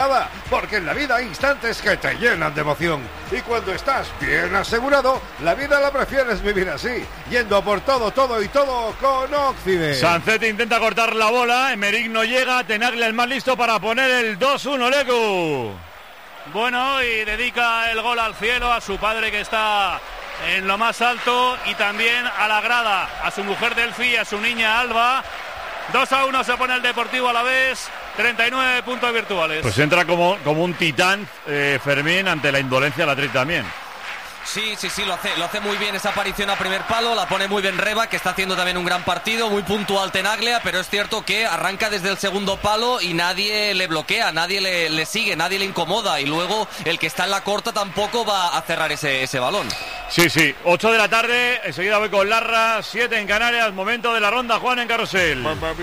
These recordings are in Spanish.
Porque en la vida hay instantes que te llenan de emoción. Y cuando estás bien asegurado, la vida la prefieres vivir así, yendo a por todo y todo con Occident. Sancet intenta cortar la bola, Emerick no llega, Tenaglia el más listo para poner el 2-1, Lecu. Bueno, y dedica el gol al cielo, a su padre que está en lo más alto, y también a la grada, a su mujer Delphi y a su niña Alba. 2-1 se pone el Deportivo Alavés, 39 puntos virtuales. Pues entra como un titán Fermín ante la indolencia del Athletic también. Sí, lo hace muy bien esa aparición a primer palo, la pone muy bien Reba, que está haciendo también un gran partido, muy puntual Tenaglia, pero es cierto que arranca desde el segundo palo y nadie le bloquea, nadie le sigue, nadie le incomoda, y luego el que está en la corta tampoco va a cerrar ese balón. Sí, 8 de la tarde, enseguida voy con Larra, 7 en Canarias, momento de la ronda, Juan, en Carrusel. Mamma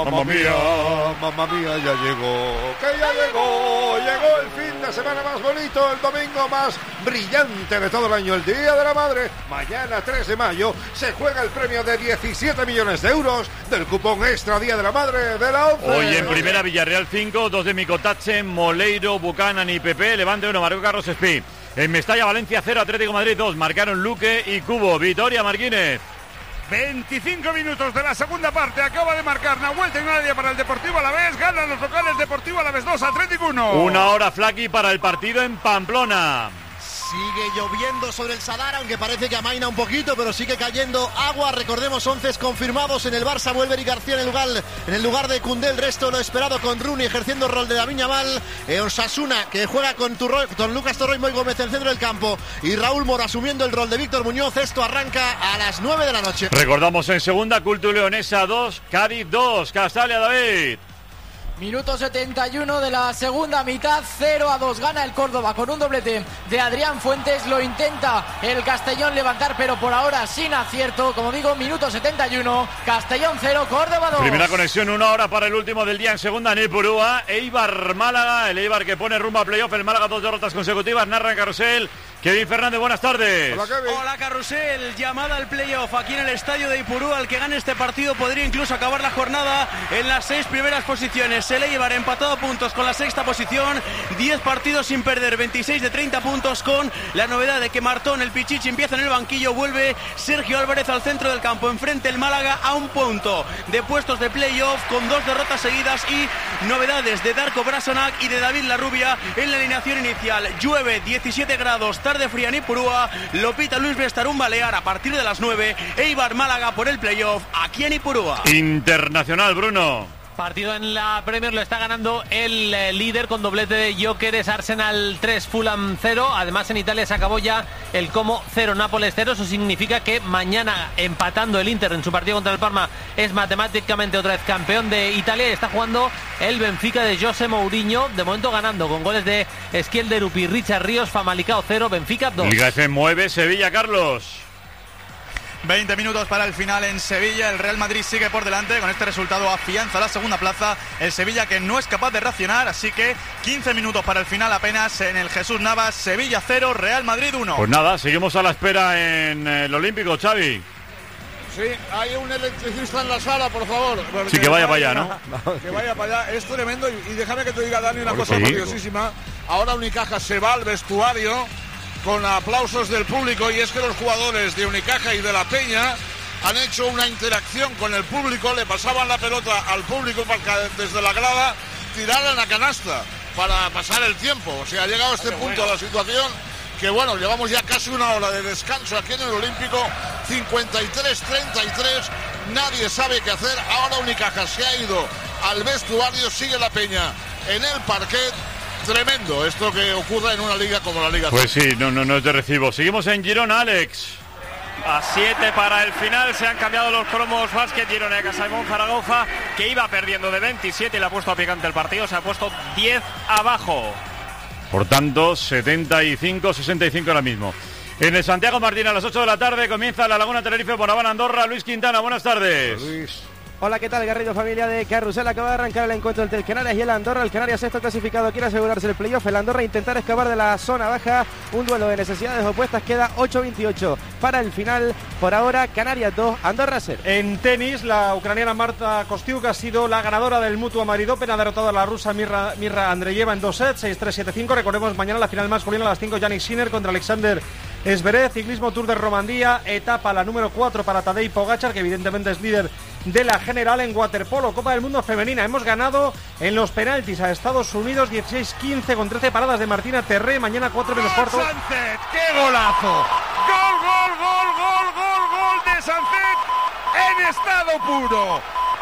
mía, ya llegó, llegó el fin de semana más bonito, el domingo más brillante de todo el año, el Día de la Madre. Mañana, 3 de mayo, se juega el premio de 17 millones de euros del cupón extra Día de la Madre de la ONCE. Hoy en primera, Villarreal 5, 2 de Micotache, Moleiro, Buchanan y Pepe, Levante 1, marcó Carlos Espí. En Mestalla, Valencia 0, Atlético Madrid 2, marcaron Luque y Cubo. Vitoria Marquínez. 25 minutos de la segunda parte, acaba de marcar Nahuel Tenaglia para el Deportivo Alavés, ganan los locales, Deportivo Alavés 2, Atlético 1. Una hora Flaqui para el partido en Pamplona. Sigue lloviendo sobre el Sadar, aunque parece que amaina un poquito, pero sigue cayendo agua. Recordemos, 11 confirmados en el Barça. Vuelve Eric García en el lugar de Koundé. El resto lo esperado con Rooney ejerciendo el rol de Lamine Yamal. Osasuna, que juega con Lucas Torroy, Moy Gómez en el centro del campo, y Raúl Moro asumiendo el rol de Víctor Muñoz. Esto arranca a las 9 de la noche. Recordamos en segunda, Cultu Leonesa 2, Cádiz 2, Castalia, David. Minuto 71 de la segunda mitad, 0-2 gana el Córdoba con un doblete de Adrián Fuentes. Lo intenta el Castellón levantar, pero por ahora sin acierto. Como digo, minuto 71, Castellón 0, Córdoba 2. Primera conexión, 1 hora para el último del día en segunda, Nipurúa. Eibar Málaga, el Eibar que pone rumbo a playoff. El Málaga 2 derrotas consecutivas, narra en Carrusel Kevin Fernández, buenas tardes. Hola, Kevin. Hola, Carrusel. Llamada al playoff aquí en el estadio de Ipurúa. El que gane este partido podría incluso acabar la jornada en las 6 primeras posiciones. El Eibar empatado a puntos con la sexta posición. 10 partidos sin perder, 26 de 30 puntos, con la novedad de que Martón, el Pichichi, empieza en el banquillo. Vuelve Sergio Álvarez al centro del campo. Enfrente el Málaga a un punto de puestos de playoff, con 2 derrotas seguidas, y novedades de Darko Brasanac y de David Larrubia en la alineación inicial. Llueve, 17 grados, tarde fría en Ipurúa. Lo pita Luis Bestarún Balear a partir de las 9. Eibar Málaga por el playoff aquí en Ipurúa. Internacional, Bruno. Partido en la Premier lo está ganando el líder con doblete de Gyökeres. Arsenal 3, Fulham 0. Además, en Italia se acabó ya el Como 0, Nápoles 0. Eso significa que mañana, empatando el Inter en su partido contra el Parma, es matemáticamente otra vez campeón de Italia. Y está jugando el Benfica de José Mourinho, de momento ganando con goles de Esquiel de Rupi, Richard Ríos, Famalicão 0, Benfica 2. Liga F mueve Sevilla, Carlos. 20 minutos para el final en Sevilla. El Real Madrid sigue por delante. Con este resultado afianza la segunda plaza. El Sevilla, que no es capaz de reaccionar. Así que 15 minutos para el final apenas en el Jesús Navas. Sevilla 0, Real Madrid 1. Pues nada, seguimos a la espera en el Olímpico, Xavi. Sí, hay un electricista en la sala, por favor. Sí, que vaya para allá, ¿no? Que vaya para allá. Es tremendo. Y déjame que te diga, Dani, una cosa curiosísima. Ahora Unicaja se va al vestuario con aplausos del público, y es que los jugadores de Unicaja y de La Peña han hecho una interacción con el público. Le pasaban la pelota al público para que desde la grada tiraran a canasta para pasar el tiempo. O sea, ha llegado a este punto la situación que, bueno, llevamos ya casi una hora de descanso aquí en el Olímpico. 53-33, nadie sabe qué hacer. Ahora Unicaja se ha ido al vestuario, sigue La Peña en el parquet. Tremendo esto que ocurra en una liga como la Liga. Pues sí, no es de recibo. Seguimos en Girona, Alex. A 7 para el final, se han cambiado los cromos. Básquet Girona de Casaimón Zaragoza, que iba perdiendo de 27 y le ha puesto a picante el partido. Se ha puesto 10 abajo. Por tanto, 75-65 ahora mismo. En el Santiago Martín, a las 8 de la tarde, comienza la Laguna Tenerife, Bonaván, Andorra. Luis Quintana, buenas tardes. Luis. Hola, ¿qué tal, Garrido, familia de Carrusel? Acaba de arrancar el encuentro entre el Canarias y el Andorra. El Canarias, sexto clasificado, quiere asegurarse el playoff. El Andorra intentar escapar de la zona baja. Un duelo de necesidades opuestas. Queda 8-28 para el final. Por ahora, Canarias 2, Andorra 0. En tenis, la ucraniana Marta Kostyuk ha sido la ganadora del Mutua Madrid Open. Ha derrotado a la rusa Mirra Andreeva en 2 sets, 6-3, 7-5. Recordemos, mañana la final masculina a las 5, Yannick Sinner contra Alexander Zverev. Ciclismo Tour de Romandía, etapa la número 4 para Tadej Pogačar, que evidentemente es líder de la general. En waterpolo, Copa del Mundo femenina, hemos ganado en los penaltis a Estados Unidos 16-15 con 13 paradas de Martina Terré. Mañana 4 menos cuarto. Sánchez, ¡qué golazo! Gol de Sánchez en estado puro.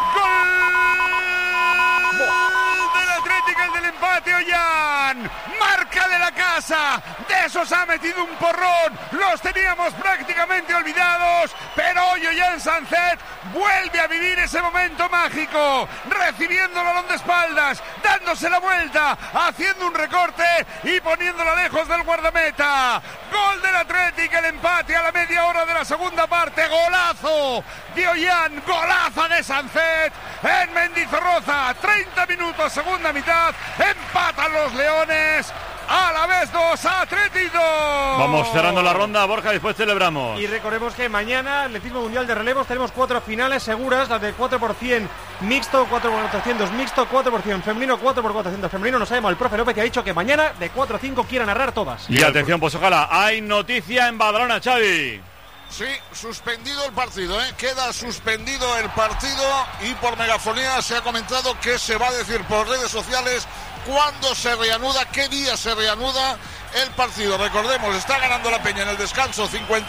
Gol del Atlético, el del empate, Ollán. Marca de la casa. De esos ha metido un porrón. Los teníamos prácticamente olvidados, pero hoy Ollán Sánchez vuelve a vivir ese momento mágico, recibiendo el balón de espaldas, dándose la vuelta, haciendo un recorte y poniéndola lejos del guardameta. Gol del Atlético, el empate a la media hora de la segunda parte. Golazo de Ollán, golazo de Sánchez en Mendizorroza. 30 minutos, segunda mitad, empatan los Leones. A la vez 2, Atlético. Vamos cerrando la ronda, Borja, después celebramos. Y recordemos que mañana, atletismo mundial de relevos, tenemos 4 finales seguras, las de 4% mixto, 4x400 mixto, 4% femenino, 4x400 femenino. Nos ha llamado el profe López y ha dicho que mañana de 4 a 5 quiera narrar todas. Y atención, pues ojalá, hay noticia en Badalona, Xavi. Sí, suspendido el partido, queda suspendido el partido y por megafonía se ha comentado que se va a decir por redes sociales cuándo se reanuda, qué día se reanuda el partido. Recordemos, está ganando la Peña en el descanso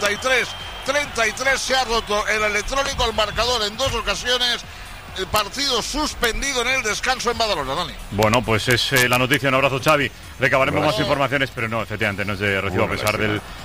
53-33, se ha roto el electrónico, el marcador en 2 ocasiones. El partido suspendido en el descanso en Badalona, Dani. Bueno, pues es la noticia. Un abrazo, Xavi. Recabaremos más informaciones, pero no, efectivamente, no es de recibo, a pesar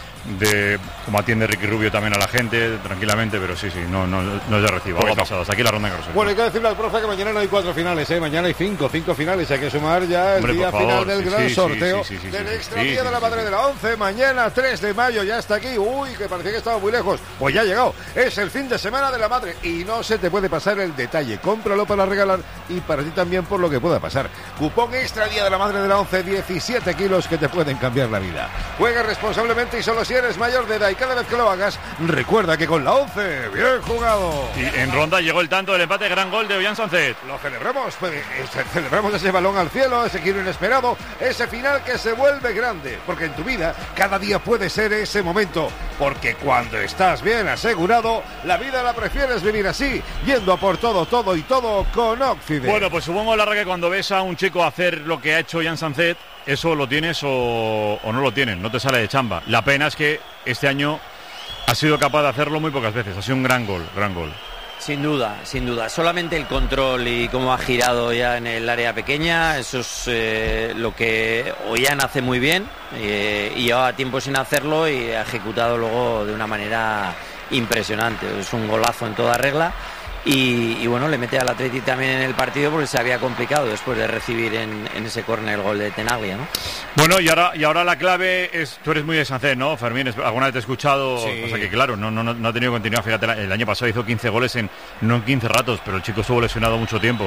de cómo atiende Ricky Rubio también a la gente, tranquilamente, pero sí, no es de recibo. Algo pasado. Hasta aquí la ronda de Carrusel. Bueno, hay que decirle al profe que mañana no hay 4 finales, mañana hay 5 finales. Hay que sumar ya el día final del gran sorteo del extra día de la madre de la 11. Mañana 3 de mayo ya está aquí. Uy, que parecía que estaba muy lejos. Pues ya ha llegado. Es el fin de semana de la madre y no se te puede pasar el detalle. Cómpralo para regalar y para ti también por lo que pueda pasar. Cupón extra día de la madre de la 11, 17 kilos que te pueden cambiar la vida. Juega responsablemente y solo si eres mayor de edad, y cada vez que lo hagas, recuerda que con la 11, bien jugado. Y en ronda llegó el tanto del empate, gran gol de Ollán Sánchez. Lo celebramos, celebramos ese balón al cielo, ese giro inesperado, ese final que se vuelve grande, porque en tu vida cada día puede ser ese momento, porque cuando estás bien asegurado, la vida la prefieres vivir así, yendo a por todo con Oxide. Bueno, pues supongo, Larra, que cuando ves a un chico hacer lo que ha hecho Ollán Sánchez, eso lo tienes o no lo tienes, no te sale de chamba. La pena es que este año ha sido capaz de hacerlo muy pocas veces. Ha sido un gran gol. Sin duda. Solamente el control y cómo ha girado ya en el área pequeña, eso es lo que Ollán hace muy bien y llevaba tiempo sin hacerlo y ha ejecutado luego de una manera impresionante. Es un golazo en toda regla. Y bueno, le mete al Atleti también en el partido porque se había complicado después de recibir en ese córner el gol de Tenaglia, ¿no? Bueno, y ahora la clave es, tú eres muy de Sánchez, ¿no, Fermín? Alguna vez te he escuchado, sí. O sea que claro, no ha tenido continuidad. Fíjate, el año pasado hizo 15 goles no en 15 ratos, pero el chico estuvo lesionado mucho tiempo,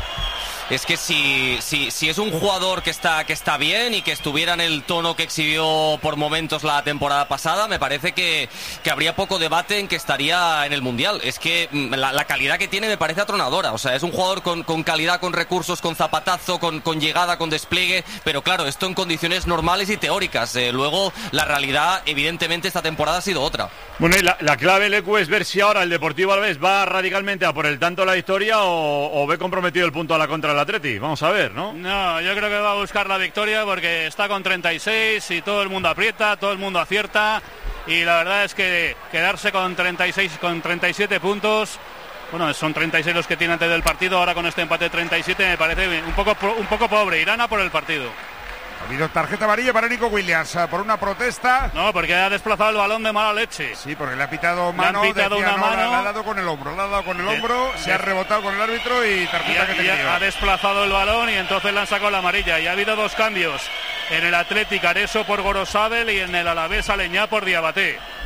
Es que si es un jugador que está bien y que estuviera en el tono que exhibió por momentos la temporada pasada, me parece que habría poco debate en que estaría en el Mundial. Es que la calidad que tiene me parece atronadora. O sea, es un jugador con calidad, con recursos, con zapatazo, con llegada, con despliegue, pero claro, esto en condiciones normales y teóricas. Luego, la realidad, evidentemente, esta temporada ha sido otra. Bueno, y la clave, Lecu, es ver si ahora el Deportivo Alavés va radicalmente a por el tanto la victoria o ve comprometido el punto a la contra del Atleti. Vamos a ver, ¿no? No, yo creo que va a buscar la victoria porque está con 36 y todo el mundo aprieta, todo el mundo acierta y la verdad es que quedarse con 36, con 37 puntos, bueno, son 36 los que tiene antes del partido, ahora con este empate de 37 me parece un poco pobre. Irán a por el partido. Ha habido tarjeta amarilla para Nico Williams por una protesta. No, porque ha desplazado el balón de mala leche. Sí, porque le ha pitado mano. Le ha dado con el hombro. Se ha rebotado con el árbitro y tarjeta que tenía. Ha desplazado el balón y entonces le han sacado la amarilla. Y ha habido 2 cambios. En el Athletic, Areso por Gorosabel y en el Alavés, Aleñá por Diabaté.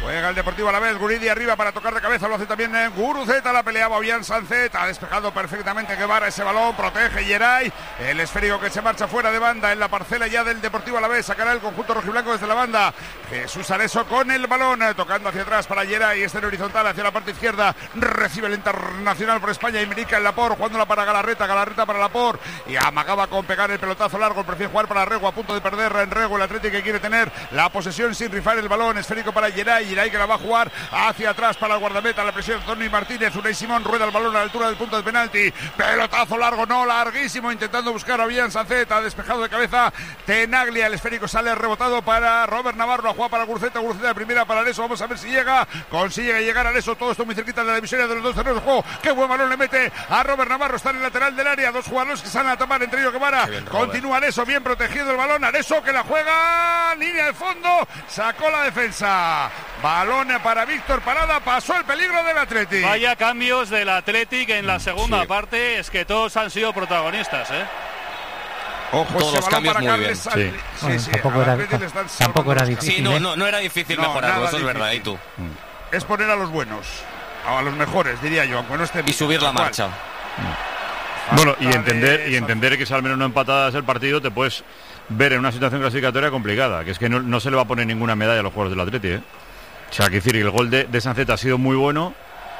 Juega el Deportivo Alavés, Guridi arriba para tocar de cabeza, lo hace también Guruceta, la peleaba bien Sancet, ha despejado perfectamente Guevara ese balón, protege Geray, el esférico que se marcha fuera de banda en la parcela ya del Deportivo Alavés, sacará el conjunto rojiblanco desde la banda, Jesús Areso con el balón, tocando hacia atrás para Geray, en horizontal hacia la parte izquierda, recibe el internacional por España, Imerica en Laporte, jugándola para Galarreta para Laporte, y amagaba con pegar el pelotazo largo, prefiere jugar para Rego, a punto de perder en Rego, el Atlético que quiere tener la posesión sin rifar el balón, esférico para Geray que la va a jugar hacia atrás para el guardameta, la presión de Tony Martínez, Unai Simón rueda el balón a la altura del punto de penalti, pelotazo largo, no, larguísimo, intentando buscar a Villan Sanceta, despejado de cabeza Tenaglia, el esférico sale rebotado para Robert Navarro, a jugar para Guruceta de primera para Areso, vamos a ver si llega, consigue llegar a Areso, todo esto muy cerquita de la divisoria de los dos terrenos de juego, qué buen balón le mete a Robert Navarro, está en el lateral del área, dos jugadores que salen a tapar, entre ellos Guevara, continúa Areso, bien protegido el balón, Areso que la juega, línea de fondo, sacó la defensa, balón para Víctor Parada, pasó el peligro del Athletic. Vaya cambios del Athletic en la segunda parte, es que todos han sido protagonistas, Ojo, todos los cambios muy bien. Tampoco era difícil. Sí, no era difícil mejorarlo, eso es verdad, y tú. Es poner a los buenos, a los mejores, diría yo, aunque no estén. Y subir la marcha. Bueno, y entender que si al menos no empatadas el partido, te puedes ver en una situación clasificatoria complicada, que es que no se le va a poner ninguna medalla a los jugadores del Atleti, O sea, que decir, el gol de Sanceta ha sido muy bueno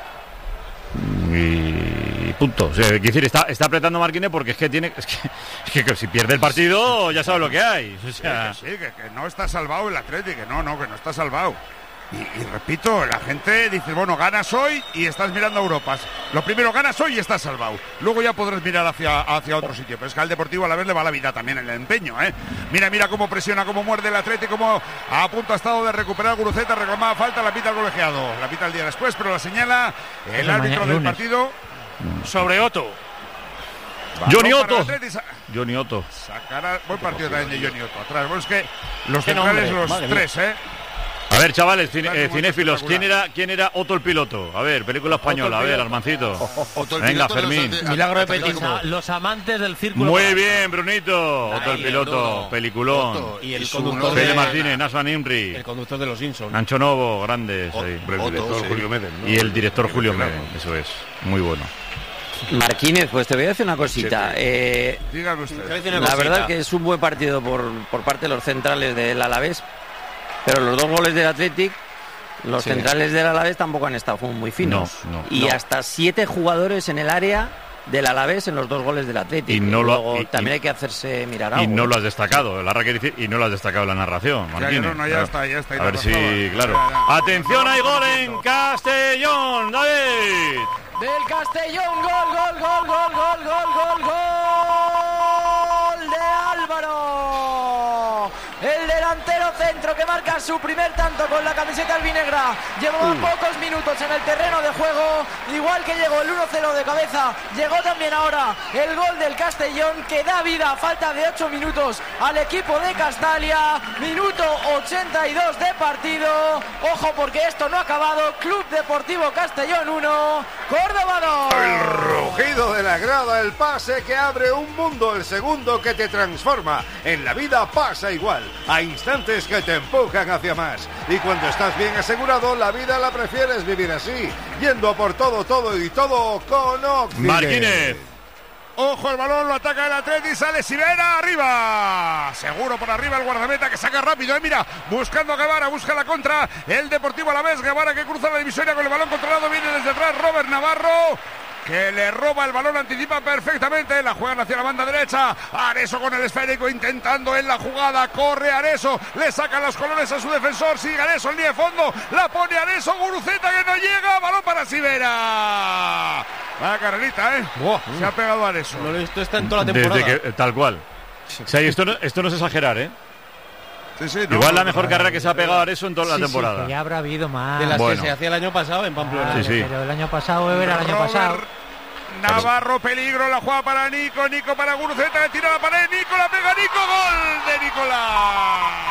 y punto. O sea, que decir, está apretando Marquinhos porque es que si pierde el partido ya sabe lo que hay. O sea, que no está salvado el Atleti, que no está salvado. Y repito, la gente dice, bueno, ganas hoy y estás mirando a Europa. Lo primero, ganas hoy y estás salvado. Luego ya podrás mirar hacia otro sitio. Pero es que al Deportivo Alavés le va la vida también en el empeño, Mira cómo presiona, cómo muerde el Atlético, cómo a punto ha estado de recuperar Guruceta, reclamaba falta, la pita el colegiado. La pita el día después, pero la señala el árbitro del partido sobre Otto. Johnny Otto. Sacará buen partido también de Johnny Otto. Atrás, bueno, es que los centrales, los tres, A ver, chavales, cinéfilos, ¿quién era Otto el piloto? A ver, película española, a ver, Armancito. Venga, Fermín. Milagro de Petismo. Los amantes del círculo. Muy bien, Brunito. Otto el piloto, peliculón. Y el conductor de Martínez, Nasman Imri. El conductor de los Simpsons. Nacho Novo, grandes. El director Julio Meden. Y el director Julio Meden, eso es. Muy bueno. Marquínez, pues te voy a decir una cosita. Dígame usted. La verdad que es un buen partido por parte de los centrales del Alavés. Pero los dos goles del Athletic, los centrales del Alavés tampoco han estado muy finos. Hasta 7 jugadores en el área del Alavés en los dos goles del Athletic. También hay que hacerse mirar algo. Y no lo has destacado, y no lo has destacado en la narración, Martínez. Ya está. A ver si, claro. Atención, hay gol en Castellón, David. Del Castellón, gol de Álvaro. El delantero centro que marca su primer tanto con la camiseta albinegra. Llevaba pocos minutos en el terreno de juego, igual que llegó el 1-0 de cabeza, llegó también ahora el gol del Castellón que da vida a falta de 8 minutos al equipo de Castalia. Minuto 82 de partido. Ojo porque esto no ha acabado. Club Deportivo Castellón 1, Córdoba 2. El rugido de la grada, el pase que abre un mundo, el segundo que te transforma. En la vida pasa igual. Hay instantes que te empujan hacia más. Y cuando estás bien asegurado, la vida la prefieres vivir así. Yendo por todo con Oxide. Martínez. Ojo, el balón lo ataca el Atleti, sale Sivera, arriba. Seguro por arriba el guardameta que saca rápido, mira, buscando a Guevara, busca la contra. El Deportivo Alavés, Guevara que cruza la divisoria con el balón controlado, viene desde atrás Robert Navarro, que le roba el balón, anticipa perfectamente, la juegan hacia la banda derecha. Areso con el esférico intentando en la jugada, corre Areso, le sacan los colores a su defensor, sigue Areso en línea de fondo, la pone Areso, Guruceta que no llega, balón para Sivera. Vaya carrerita, se ha pegado Areso. Esto está en toda la temporada. Tal cual. O sea, y esto no es exagerar, Igual la mejor carrera que se ha pegado Areso en toda la temporada. Sí, ya habrá habido más. De las que se hacía el año pasado en Pamplona. Pero el año pasado, era el año pasado. Navarro, peligro, la juega para Nico para Guruceta, tira la pared, Nico la pega, Nico, gol de Nicolás.